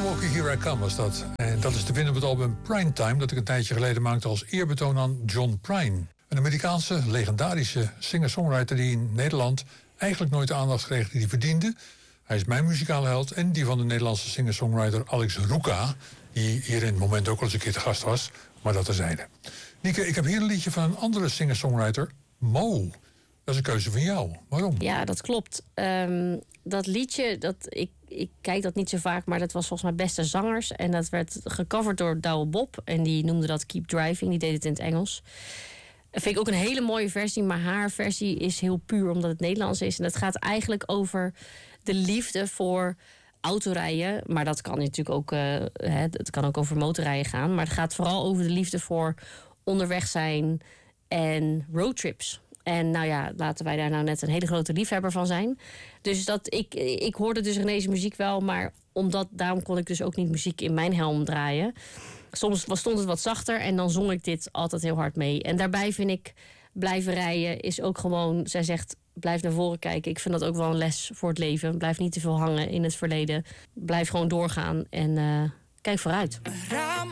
Milwaukee, Here I Come was dat. En dat is te vinden op het album Primetime, dat ik een tijdje geleden maakte als eerbetoon aan John Prine. Een Amerikaanse, legendarische singer-songwriter die in Nederland eigenlijk nooit de aandacht kreeg die hij verdiende. Hij is mijn muzikale held en die van de Nederlandse singer-songwriter Alex Roeka, die hier in het moment ook al eens een keer te gast was, maar dat terzijde. Nieke, ik heb hier een liedje van een andere singer-songwriter, Mo. Dat is een keuze van jou. Waarom? Ja, dat klopt. Dat liedje, ik kijk dat niet zo vaak, maar dat was volgens mij Beste Zangers. En dat werd gecoverd door Douwe Bob. En die noemde dat Keep Driving. Die deed het in het Engels. Dat vind ik ook een hele mooie versie. Maar haar versie is heel puur, omdat het Nederlands is. En het gaat eigenlijk over de liefde voor autorijden. Maar dat kan natuurlijk ook, het kan ook over motorrijden gaan. Maar het gaat vooral over de liefde voor onderweg zijn en roadtrips. En nou ja, laten wij daar nou net een hele grote liefhebber van zijn. Dus ik hoorde dus René's muziek wel, maar daarom kon ik dus ook niet muziek in mijn helm draaien. Soms stond het wat zachter en dan zong ik dit altijd heel hard mee. En daarbij vind ik, blijven rijden is ook gewoon, zij zegt, blijf naar voren kijken. Ik vind dat ook wel een les voor het leven. Blijf niet te veel hangen in het verleden. Blijf gewoon doorgaan en kijk vooruit.